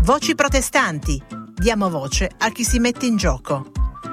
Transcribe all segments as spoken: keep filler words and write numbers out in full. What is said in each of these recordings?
Voci protestanti. Diamo voce a chi si mette in gioco.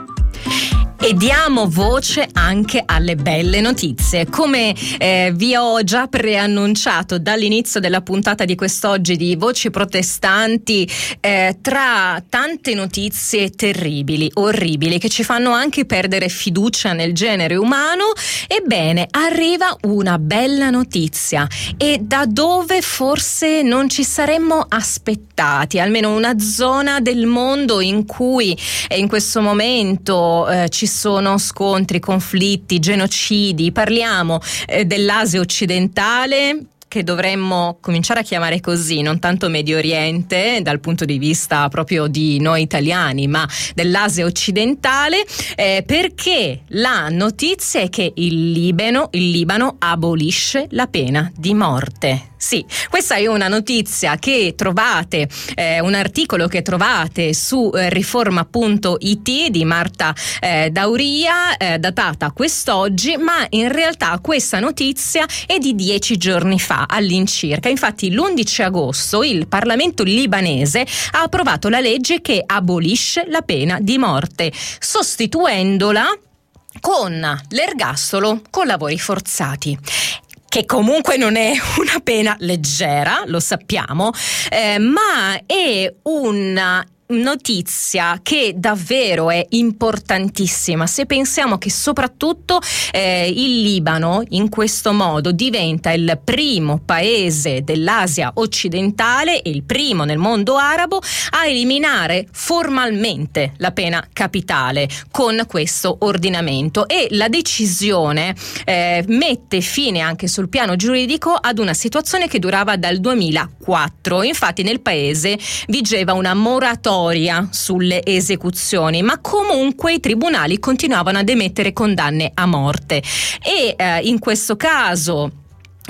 E diamo voce anche alle belle notizie. Come eh, vi ho già preannunciato dall'inizio della puntata di quest'oggi di Voci Protestanti, eh, tra tante notizie terribili, orribili, che ci fanno anche perdere fiducia nel genere umano, ebbene arriva una bella notizia, e da dove forse non ci saremmo aspettati, almeno una zona del mondo in cui eh, in questo momento eh, ci sono scontri, conflitti, genocidi. Parliamo eh, dell'Asia occidentale, che dovremmo cominciare a chiamare così, non tanto Medio Oriente dal punto di vista proprio di noi italiani, ma dell'Asia occidentale, eh, perché la notizia è che il Libano, il Libano abolisce la pena di morte. Sì, questa è una notizia che trovate, eh, un articolo che trovate su eh, riforma punto it di Marta eh, Dauria, eh, datata quest'oggi, ma in realtà questa notizia è di dieci giorni fa all'incirca. Infatti l'undici agosto il Parlamento libanese ha approvato la legge che abolisce la pena di morte, sostituendola con l'ergastolo con lavori forzati, che comunque non è una pena leggera, lo sappiamo, eh, ma è una notizia che davvero è importantissima, se pensiamo che soprattutto eh, il Libano in questo modo diventa il primo paese dell'Asia occidentale e il primo nel mondo arabo a eliminare formalmente la pena capitale con questo ordinamento, e la decisione eh, mette fine anche sul piano giuridico ad una situazione che durava dal duemilaquattro. Infatti nel paese vigeva una moratoria sulle esecuzioni, ma comunque i tribunali continuavano ad emettere condanne a morte, e eh, in questo caso Uh,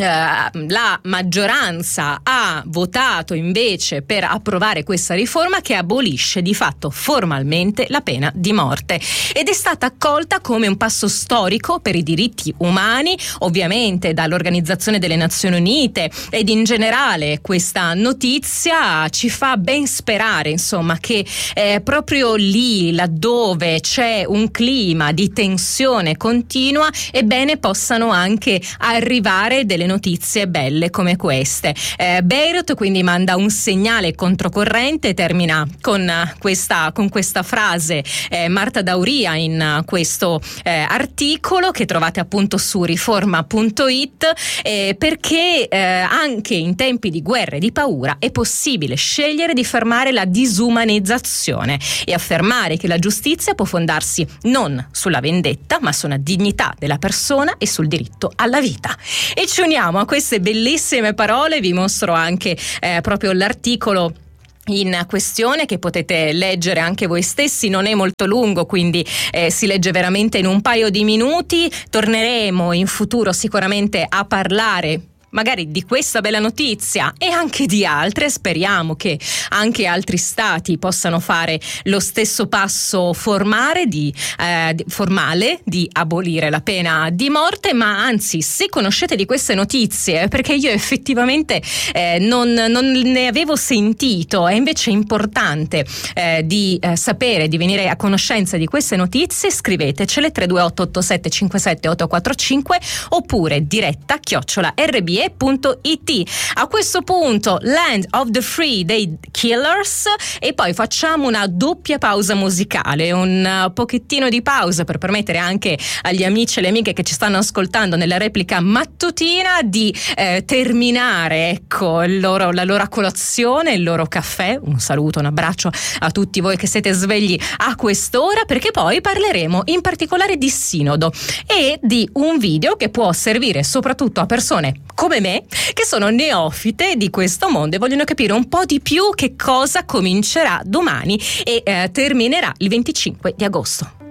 la maggioranza ha votato invece per approvare questa riforma che abolisce di fatto formalmente la pena di morte, ed è stata accolta come un passo storico per i diritti umani, ovviamente dall'Organizzazione delle Nazioni Unite, ed in generale questa notizia ci fa ben sperare, insomma, che eh, proprio lì, laddove c'è un clima di tensione continua, ebbene possano anche arrivare delle notizie belle come queste. Eh, Beirut quindi manda un segnale controcorrente, termina con questa, con questa frase eh, Marta Dauria in uh, questo eh, articolo che trovate appunto su riforma punto it, eh, perché eh, anche in tempi di guerra e di paura è possibile scegliere di fermare la disumanizzazione e affermare che la giustizia può fondarsi non sulla vendetta ma sulla dignità della persona e sul diritto alla vita. E ci uniamo a queste bellissime parole. Vi mostro anche eh, proprio l'articolo in questione, che potete leggere anche voi stessi, non è molto lungo, quindi eh, si legge veramente in un paio di minuti. Torneremo in futuro sicuramente a parlare magari di questa bella notizia e anche di altre. Speriamo che anche altri stati possano fare lo stesso passo formale di, eh, formale di abolire la pena di morte, ma anzi, se conoscete di queste notizie, perché io effettivamente eh, non, non ne avevo sentito, è invece importante eh, di eh, sapere, di venire a conoscenza di queste notizie, scrivetecele tre due otto otto sette cinque sette otto quattro cinque oppure diretta chiocciola erre bi e punto it. A questo punto Land of the Free dei Killers, e poi facciamo una doppia pausa musicale, un pochettino di pausa per permettere anche agli amici e le amiche che ci stanno ascoltando nella replica mattutina di eh, terminare ecco il loro, la loro colazione, il loro caffè. Un saluto, un abbraccio a tutti voi che siete svegli a quest'ora, perché poi parleremo in particolare di sinodo e di un video che può servire soprattutto a persone come me che sono neofite di questo mondo e vogliono capire un po' di più che cosa comincerà domani e eh, terminerà il venticinque di agosto.